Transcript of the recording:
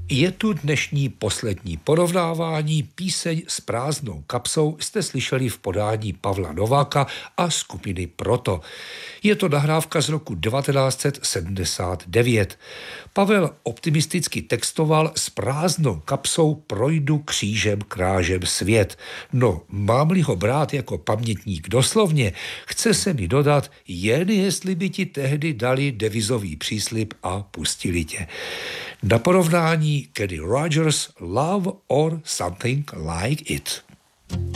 Je tu dnešní poslední porovnávání. Píseň S prázdnou kapsou jste slyšeli v podání Pavla Nováka a skupiny Proto. Je to nahrávka z roku 1979. Pavel optimisticky textoval: S prázdnou kapsou projdu křížem krážem svět. No, mám-li ho brát jako pamětník doslovně, chce se mi dodat, jen jestli by ti tehdy dali devizový příslib a pustili tě. Na porovnání Kenny Rogers Love or Something Like It.